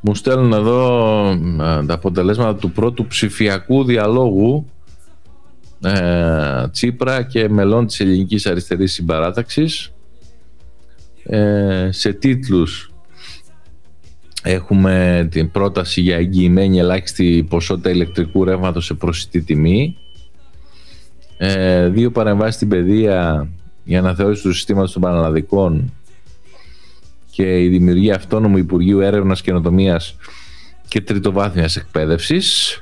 Μου στέλνουν εδώ τα αποτελέσματα του πρώτου ψηφιακού διαλόγου Τσίπρα και μελών της Ελληνικής Αριστερής Συμπαράταξης. Σε τίτλους έχουμε την πρόταση για εγγυημένη ελάχιστη ποσότητα ηλεκτρικού ρεύματος σε προσιτή τιμή, 2 παρεμβάσεις στην παιδεία για αναθεώρηση του συστήματος των πανελλαδικών και η δημιουργία αυτόνομου Υπουργείου Έρευνας, Καινοτομίας και Τριτοβάθμιας Εκπαίδευσης.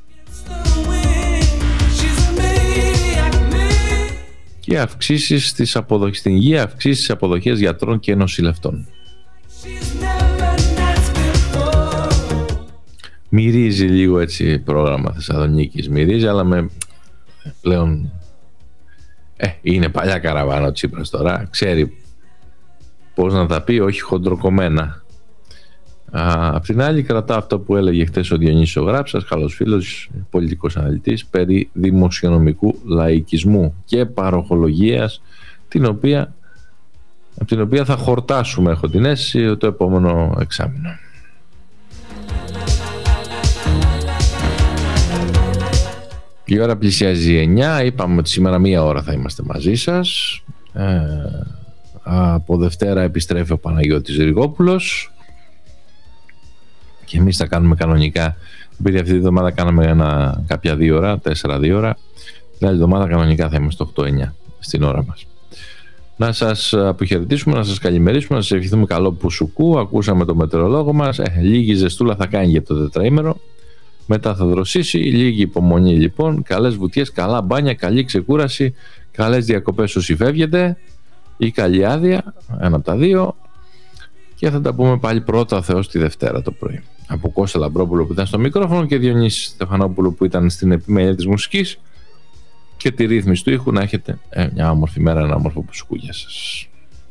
Και αυξήσεις στην υγεία, αυξήσεις στις αποδοχές γιατρών και νοσηλευτών. Μυρίζει λίγο έτσι πρόγραμμα Θεσσαλονίκης, μυρίζει, αλλά με πλέον είναι παλιά καραβάνα ο Τσίπρας τώρα, ξέρει πώς να τα πει, όχι χοντροκομμένα. Απ' την άλλη κρατά αυτό που έλεγε χθες ο Διονύσης ο Γράψας, καλός φίλος, πολιτικός αναλυτής, περί δημοσιονομικού λαϊκισμού και παροχολογίας, από την οποία θα χορτάσουμε, έχω την αίσθηση, το επόμενο εξάμηνο. Η ώρα πλησιάζει 9, είπαμε ότι σήμερα 1 ώρα θα είμαστε μαζί σας. Από Δευτέρα επιστρέφει ο Παναγιώτης Ριγόπουλος και εμείς θα κάνουμε κανονικά, επειδή αυτή τη εβδομάδα κάναμε κάποια 2 ώρα, 4-2 ώρα, την άλλη εβδομάδα κανονικά θα είμαστε 8-9 στην ώρα μας. Να σας αποχαιρετήσουμε, να σας καλημερίσουμε, να σας ευχηθούμε καλό πουσουκού. Ακούσαμε το μετεωρολόγο μας, λίγη ζεστούλα θα κάνει για το τετραήμερο, μετά θα δροσίσει, λίγη υπομονή λοιπόν, καλές βουτιές, καλά μπάνια, καλή ξεκούραση, καλές διακοπές όσοι φεύγετε ή καλή άδεια, ένα από τα δύο, και θα τα πούμε πάλι πρώτα ο Θεός τη Δευτέρα το πρωί. Από Κώστα Λαμπρόπουλο που ήταν στο μικρόφωνο και Διονύση Στεφανόπουλο που ήταν στην επιμέλεια της μουσικής και τη ρύθμιση του ήχου. Να έχετε μια όμορφη μέρα, ένα όμορφο πουσουκού. Γεια σας.